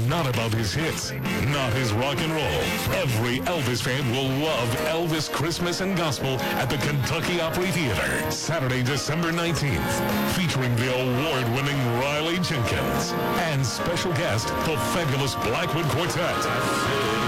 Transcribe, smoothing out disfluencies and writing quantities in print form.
not about his hits, not his rock and roll. Every Elvis fan will love Elvis Christmas and Gospel at the Kentucky Opry Theater, Saturday, December 19th, featuring the award-winning Riley Jenkins and special guest, the fabulous Blackwood Quartet.